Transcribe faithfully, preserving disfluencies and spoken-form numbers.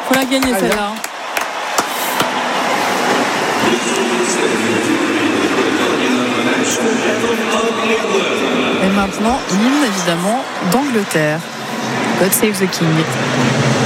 Faut la gagner Allez. celle-là. Et maintenant, l'hymne évidemment d'Angleterre. God Save the King.